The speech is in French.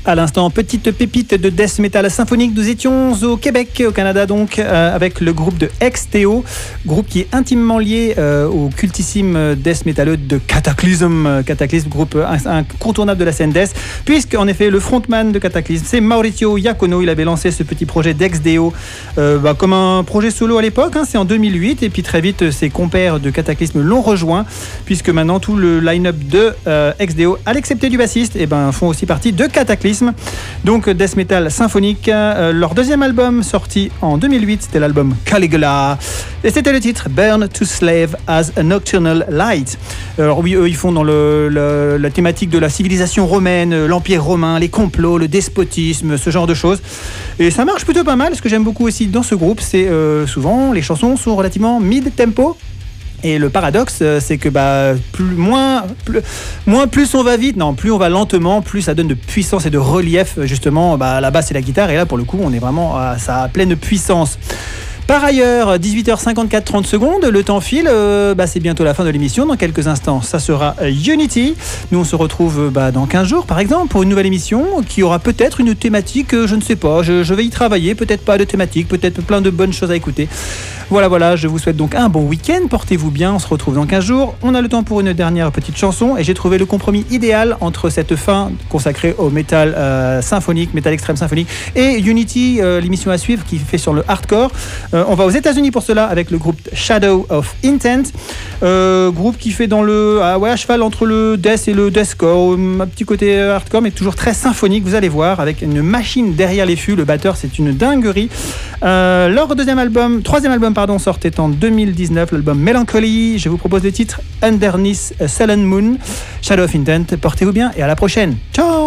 À l'instant, petite pépite de death metal symphonique. Nous étions au Québec, au Canada donc, avec le groupe de XTO, groupe qui est intimement lié au cultissime death metaleux de Cataclysm. Cataclysm, groupe incontournable de la scène death, puisque en effet le frontman de Cataclysm, c'est Maurizio Iacono. Il avait lancé ce petit projet d'XDO comme un projet solo à l'époque, c'est en 2008, et puis très vite ses compères de Cataclysm l'ont rejoint, puisque maintenant tout le line-up de XDO, à l'excepté du bassiste, font aussi partie de Cataclysm. Donc death metal symphonique. Leur deuxième album sorti en 2008, c'était l'album Caligula, et c'était le titre Burn to Slave as a Nocturnal Light. Alors oui, eux ils font dans la thématique de la civilisation romaine, l'empire romain, les complots, le despotisme, ce genre de choses, et ça marche plutôt pas mal. Ce que j'aime beaucoup aussi dans ce groupe, c'est souvent les chansons sont relativement mid-tempo. Et le paradoxe, c'est que plus on va vite, plus on va lentement, plus ça donne de puissance et de relief, justement, la basse et la guitare. Et là, pour le coup, on est vraiment à sa pleine puissance. Par ailleurs, 18h54, 30 secondes, le temps file, c'est bientôt la fin de l'émission. Dans quelques instants, ça sera Unity. Nous, on se retrouve dans 15 jours, par exemple, pour une nouvelle émission qui aura peut-être une thématique, je ne sais pas, je vais y travailler, peut-être pas de thématique, peut-être plein de bonnes choses à écouter. Voilà, je vous souhaite donc un bon week-end, portez-vous bien, on se retrouve dans 15 jours. On a le temps pour une dernière petite chanson, et j'ai trouvé le compromis idéal entre cette fin consacrée au métal symphonique, métal extrême symphonique, et Unity, l'émission à suivre qui fait sur le hardcore. On va aux États-Unis pour cela avec le groupe Shadow of Intent, groupe qui fait à cheval entre le death et le deathcore, un petit côté hardcore mais toujours très symphonique, vous allez voir, avec une machine derrière les fûts. Le batteur, c'est une dinguerie. Leur troisième album sortait en 2019, l'album Melancholy. Je vous propose le titre Underneath a Sullen Moon. Shadow of Intent, portez-vous bien et à la prochaine. Ciao.